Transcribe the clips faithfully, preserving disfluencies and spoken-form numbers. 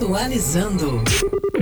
Atualizando.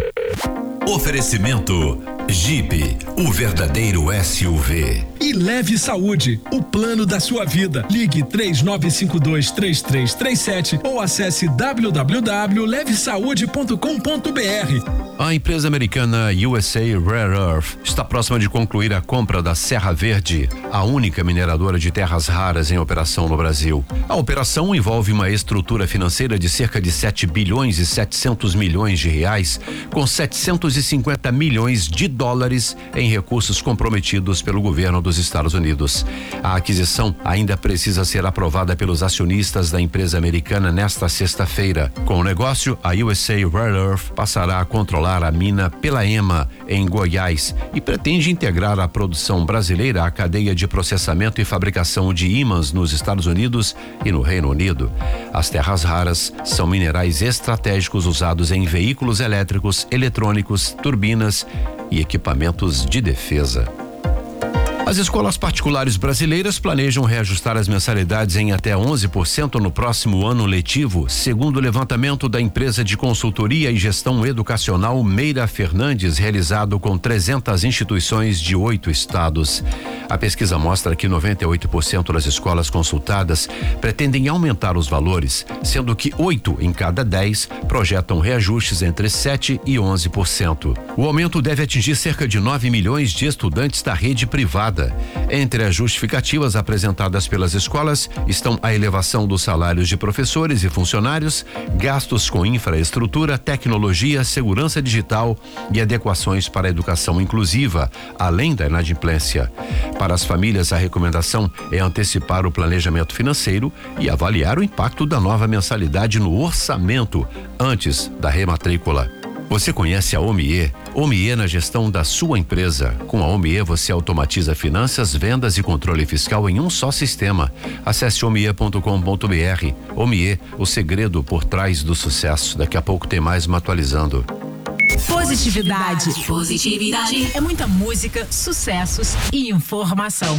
Oferecimento Jeep, o verdadeiro S U V. E Leve Saúde, o plano da sua vida. Ligue três nove cinco dois, três três três sete ou acesse w w w ponto leve saúde ponto com ponto b r. A empresa americana U S A Rare Earth está próxima de concluir a compra da Serra Verde, a única mineradora de terras raras em operação no Brasil. A operação envolve uma estrutura financeira de cerca de sete bilhões e setecentos milhões de reais, com setecentos e cinquenta milhões de dólares em recursos comprometidos pelo governo dos Estados Unidos. A aquisição ainda precisa ser aprovada pelos acionistas da empresa americana nesta sexta-feira. Com o negócio, a U S A Rare Earth passará a controlar a mina Pelaema, em Goiás, e pretende integrar a produção brasileira à cadeia de processamento e fabricação de ímãs nos Estados Unidos e no Reino Unido. As terras raras são minerais estratégicos usados em veículos elétricos, eletrônicos, turbinas e equipamentos de defesa. As escolas particulares brasileiras planejam reajustar as mensalidades em até onze por cento no próximo ano letivo, segundo o levantamento da empresa de consultoria e gestão educacional Meira Fernandes, realizado com trezentas instituições de oito estados. A pesquisa mostra que noventa e oito por cento das escolas consultadas pretendem aumentar os valores, sendo que oito em cada dez projetam reajustes entre sete e onze por cento. O aumento deve atingir cerca de nove milhões de estudantes da rede privada. Entre as justificativas apresentadas pelas escolas estão a elevação dos salários de professores e funcionários, gastos com infraestrutura, tecnologia, segurança digital e adequações para a educação inclusiva, além da inadimplência. Para as famílias, a recomendação é antecipar o planejamento financeiro e avaliar o impacto da nova mensalidade no orçamento antes da rematrícula. Você conhece a Omie? Omie na gestão da sua empresa. Com a Omie você automatiza finanças, vendas e controle fiscal em um só sistema. Acesse omie ponto com ponto b r. Omie, o segredo por trás do sucesso. Daqui a pouco tem mais uma atualizando. Positividade. Positividade. É muita música, sucessos e informação.